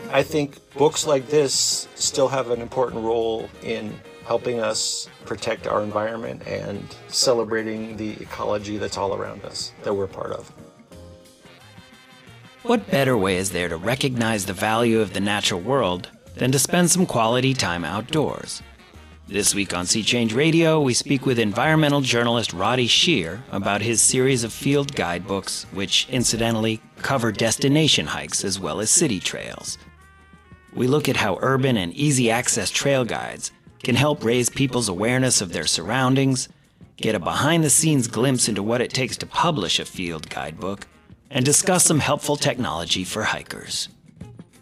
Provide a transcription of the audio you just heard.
I think books like this still have an important role in helping us protect our environment and celebrating the ecology that's all around us, that we're part of. What better way is there to recognize the value of the natural world than to spend some quality time outdoors? This week on Sea Change Radio, we speak with environmental journalist Roddy Shear about his series of field guidebooks, which incidentally cover destination hikes as well as city trails. We look at how urban and easy-access trail guides can help raise people's awareness of their surroundings, get a behind-the-scenes glimpse into what it takes to publish a field guidebook, and discuss some helpful technology for hikers.